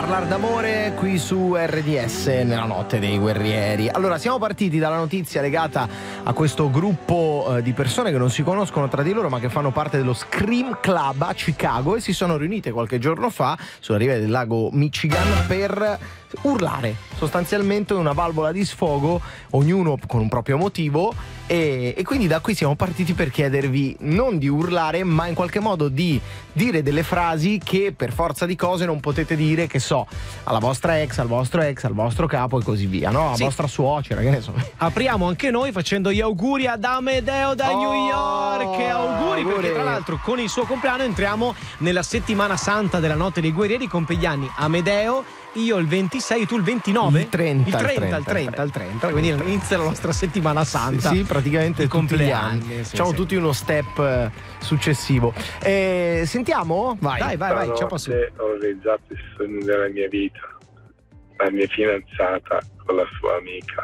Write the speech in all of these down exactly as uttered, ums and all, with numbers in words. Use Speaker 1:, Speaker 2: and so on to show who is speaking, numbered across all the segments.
Speaker 1: Parlare d'amore qui su R D S nella notte dei guerrieri. Allora, siamo partiti dalla notizia legata a questo gruppo eh, di persone che non si conoscono tra di loro ma che fanno parte dello Scream Club a Chicago e si sono riunite qualche giorno fa sulla riva del lago Michigan per urlare sostanzialmente una valvola di sfogo, ognuno con un proprio motivo, e, e quindi da qui siamo partiti per chiedervi non di urlare ma in qualche modo di dire delle frasi che per forza di cose non potete dire, che so, alla vostra ex, al vostro ex, al vostro capo e così via, no? Alla
Speaker 2: sì.
Speaker 1: vostra suocera, che ne so.
Speaker 2: Apriamo anche noi facendo gli auguri ad Amedeo da
Speaker 1: Oh,
Speaker 2: New York. Auguri,
Speaker 1: auguri,
Speaker 2: perché tra l'altro con il suo compleanno entriamo nella settimana santa della notte dei guerrieri. Compie gli anni Amedeo, io il ventisei, tu il ventinove?
Speaker 1: Il trenta,
Speaker 2: il trenta,
Speaker 1: il
Speaker 2: il trenta, il trenta, quindi inizia la nostra settimana santa.
Speaker 1: Sì, praticamente
Speaker 2: i
Speaker 1: tutti gli anni.
Speaker 2: compleanni. Sì,
Speaker 1: Facciamo
Speaker 2: sì.
Speaker 1: tutti uno step eh, successivo. Eh, sentiamo? Vai.
Speaker 2: Dai, vai, vai, ciao passo.
Speaker 3: Ho realizzato il sogno della mia vita, la mia fidanzata con la sua amica.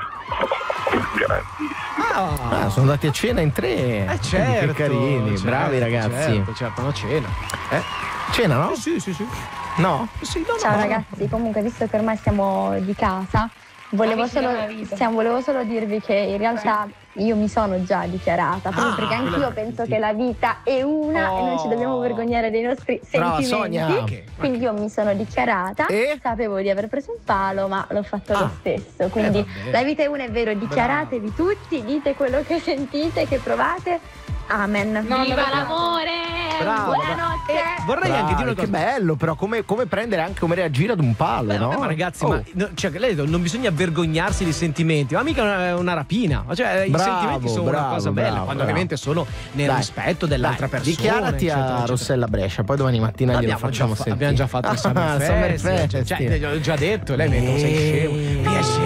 Speaker 3: Grandissima.
Speaker 2: Ah,
Speaker 1: Ah, sono andati a cena in tre.
Speaker 2: eh certo,
Speaker 1: Che carini,
Speaker 2: certo,
Speaker 1: bravi ragazzi.
Speaker 2: Certo, certo, una cena.
Speaker 1: Eh? Cena, no?
Speaker 2: Sì, sì, sì.
Speaker 1: No?
Speaker 2: Sì, no,
Speaker 4: Ciao
Speaker 2: no.
Speaker 4: ragazzi, comunque visto che ormai siamo di casa, volevo solo, siamo- volevo solo dirvi che in realtà io mi sono già dichiarata, proprio
Speaker 2: Ah,
Speaker 4: perché
Speaker 2: quella
Speaker 4: anch'io
Speaker 2: che
Speaker 4: penso
Speaker 2: senti.
Speaker 4: che la vita è una
Speaker 2: Oh.
Speaker 4: e non ci dobbiamo vergognare dei nostri
Speaker 1: Brava,
Speaker 4: sentimenti.
Speaker 1: Sonia.
Speaker 2: Che-
Speaker 4: Quindi io mi sono dichiarata,
Speaker 1: E?
Speaker 4: sapevo di aver preso un palo, ma l'ho fatto
Speaker 2: Ah.
Speaker 4: lo stesso. Quindi
Speaker 2: Eh, vabbè.
Speaker 4: la vita è una, è vero, dichiaratevi tutti, dite quello che sentite, che provate. Amen.
Speaker 5: Viva l'amore!
Speaker 2: Brava,
Speaker 4: Buonanotte!
Speaker 2: Eh, vorrei
Speaker 1: Bravi,
Speaker 2: anche dire una
Speaker 1: che
Speaker 2: cosa.
Speaker 1: bello, però come, come prendere anche come reagire ad un palo,
Speaker 2: Beh,
Speaker 1: no?
Speaker 2: vabbè, ma ragazzi,
Speaker 1: Oh.
Speaker 2: ma no, cioè, lei non bisogna vergognarsi dei sentimenti, ma mica una, una rapina. Cioè,
Speaker 1: Bravo,
Speaker 2: i sentimenti sono
Speaker 1: bravo,
Speaker 2: una cosa bella,
Speaker 1: bravo,
Speaker 2: quando
Speaker 1: bravo.
Speaker 2: ovviamente sono nel
Speaker 1: Dai,
Speaker 2: rispetto dell'altra
Speaker 1: dai,
Speaker 2: persona.
Speaker 1: Dichiarati
Speaker 2: eccetera,
Speaker 1: a
Speaker 2: eccetera.
Speaker 1: Rossella Brescia, poi domani mattina glielo
Speaker 2: Abbiamo
Speaker 1: facciamo
Speaker 2: già fa-
Speaker 1: sentire.
Speaker 2: abbiamo già fatto il Summer
Speaker 1: Ah,
Speaker 2: Fest,
Speaker 1: Summer Fest,
Speaker 2: cioè,
Speaker 1: sì.
Speaker 2: cioè, l'ho già detto, lei mi ha detto sei scemo.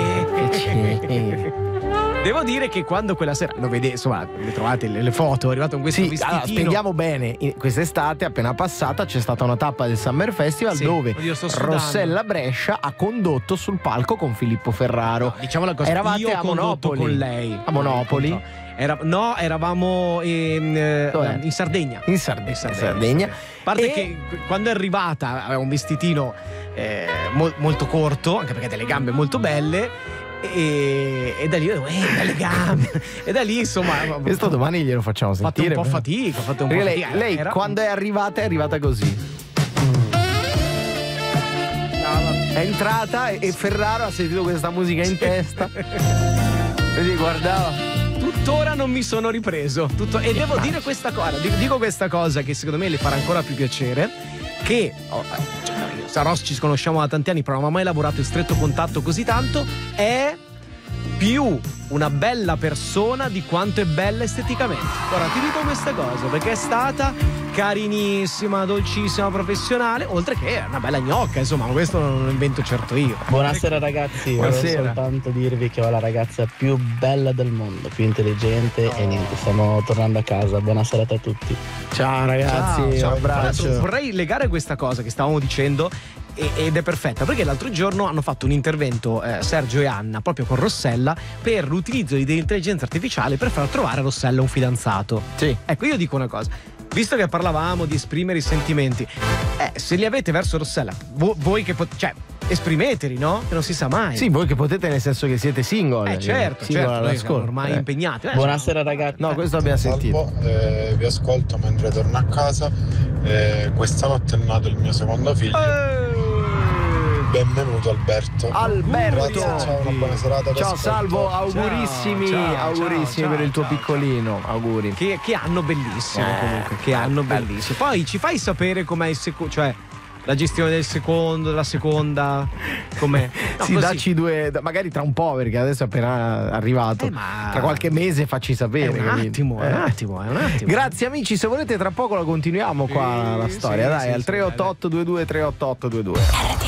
Speaker 2: Piacere. Devo dire che quando quella sera lo vede, insomma, le trovate le, le foto, è arrivato con questo
Speaker 1: Sì,
Speaker 2: vestitino.
Speaker 1: allora, spieghiamo bene, in- quest'estate appena passata c'è stata una tappa del Summer Festival
Speaker 2: Sì,
Speaker 1: dove
Speaker 2: oddio, sto sudando.
Speaker 1: Rossella Brescia ha condotto sul palco con Filippo Ferraro.
Speaker 2: No, diciamo la cosa,
Speaker 1: Eravate
Speaker 2: io ho
Speaker 1: a
Speaker 2: condotto
Speaker 1: Monopoli.
Speaker 2: con lei.
Speaker 1: A Monopoli?
Speaker 2: No, Era- no, eravamo in, eh,
Speaker 1: Dov'è?
Speaker 2: in Sardegna.
Speaker 1: In Sardegna.
Speaker 2: In Sardegna,
Speaker 1: Sardegna.
Speaker 2: A parte
Speaker 1: E-
Speaker 2: che quando è arrivata aveva un vestitino eh, mo- molto corto, anche perché ha delle gambe molto belle. E, e da lì, eh, belle gambe. E da lì, insomma,
Speaker 1: Questo domani glielo facciamo
Speaker 2: ho fatto
Speaker 1: sentire.
Speaker 2: un po'
Speaker 1: però.
Speaker 2: fatica. Ho fatto un po'
Speaker 1: Perché lei,
Speaker 2: fatica.
Speaker 1: lei
Speaker 2: Era-
Speaker 1: quando è arrivata è arrivata così. È entrata e, e Ferraro ha sentito questa musica in testa. Così guardava.
Speaker 2: Tuttora non mi sono ripreso. Tutto- E devo dire questa cosa, dico, dico questa cosa che secondo me le farà ancora più piacere, che oh, eh, cioè, io, Saros ci conosciamo da tanti anni, però non ho mai lavorato in stretto contatto così tanto, è più una bella persona di quanto è bella esteticamente. Ora ti dico questa cosa perché è stata carinissima, dolcissima, professionale, oltre che una bella gnocca, insomma, questo non lo invento certo io.
Speaker 6: Buonasera ragazzi,
Speaker 1: Buonasera.
Speaker 6: volevo soltanto dirvi che ho la ragazza più bella del mondo, più intelligente e niente, stiamo tornando a casa. Buona serata a tutti.
Speaker 1: Ciao ragazzi,
Speaker 2: Ciao, ciao.
Speaker 1: un
Speaker 2: Tra l'altro
Speaker 1: abbraccio.
Speaker 2: vorrei legare questa cosa che stavamo dicendo e- ed è perfetta perché l'altro giorno hanno fatto un intervento eh, Sergio e Anna proprio con Rossella per l'utilizzo di dell'intelligenza artificiale per far trovare a Rossella un fidanzato.
Speaker 1: Sì.
Speaker 2: Ecco, io dico una cosa, visto che parlavamo di esprimere i sentimenti, eh, se li avete verso Rossella, vo- voi che pot- cioè esprimeteli, no? Che non si sa mai.
Speaker 1: Sì, voi che potete, nel senso che siete single.
Speaker 2: eh certo,
Speaker 1: Single
Speaker 2: certo, noi
Speaker 1: all'ascolto.
Speaker 2: siamo ormai
Speaker 1: Eh.
Speaker 2: impegnati. Eh,
Speaker 6: Buonasera ragazzi.
Speaker 1: No, questo abbiamo sentito.
Speaker 7: Salvo, eh, vi ascolto mentre torno a casa. Eh, questa notte è nato il mio secondo figlio.
Speaker 2: Eh,
Speaker 7: Benvenuto Alberto.
Speaker 1: Alberto.
Speaker 7: Grazie, ciao, una buona serata. vi
Speaker 1: Ciao
Speaker 7: ascolto.
Speaker 1: Salvo, augurissimi,
Speaker 2: Ciao, ciao,
Speaker 1: augurissimi
Speaker 2: ciao,
Speaker 1: per il tuo
Speaker 2: ciao,
Speaker 1: piccolino. Auguri.
Speaker 2: Che, che anno bellissimo
Speaker 1: Eh,
Speaker 2: comunque, che anno bellissimo. Poi ci fai sapere com'è il secondo, cioè la gestione del secondo, della seconda, com'è? No,
Speaker 1: sì,
Speaker 2: così.
Speaker 1: dacci due, magari tra un po', perché adesso è appena arrivato.
Speaker 2: Eh, ma-
Speaker 1: Tra qualche mese facci
Speaker 2: È
Speaker 1: sapere.
Speaker 2: un
Speaker 1: capito?
Speaker 2: attimo, è
Speaker 1: Eh.
Speaker 2: un attimo, è un attimo.
Speaker 1: Grazie amici, se volete tra poco la continuiamo qua
Speaker 2: Sì,
Speaker 1: la storia.
Speaker 2: sì,
Speaker 1: Dai,
Speaker 2: sì,
Speaker 1: al
Speaker 2: sì,
Speaker 1: tre otto otto due due tre otto otto due due.